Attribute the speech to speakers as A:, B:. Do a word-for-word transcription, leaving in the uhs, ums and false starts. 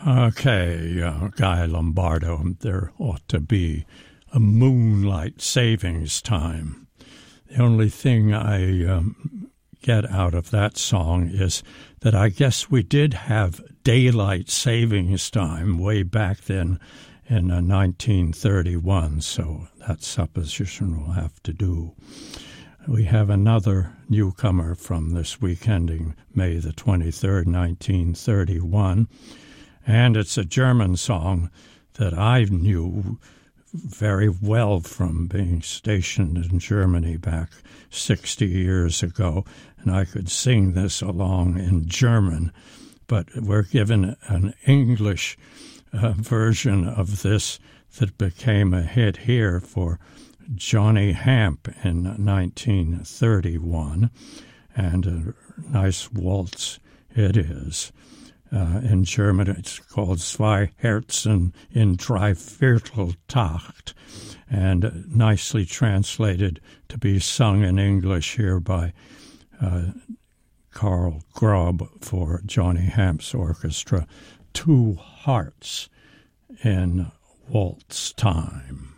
A: Okay, uh, Guy Lombardo, there ought to be a moonlight savings time. The only thing I um, get out of that song is that I guess we did have daylight savings time way back then in uh, nineteen thirty-one, so that supposition will have to do. We have another newcomer from this week ending May the twenty-third, nineteen thirty-one, and it's a German song that I knew very well from being stationed in Germany back sixty years ago, and I could sing this along in German, but we're given an English uh, version of this that became a hit here for Johnny Hamp in nineteen thirty-one, and a nice waltz it is. Uh, in German, it's called Zwei Herzen in Dreivierteltakt, and nicely translated to be sung in English here by uh, Carl Grob for Johnny Hamp's orchestra. Two Hearts in Waltz Time.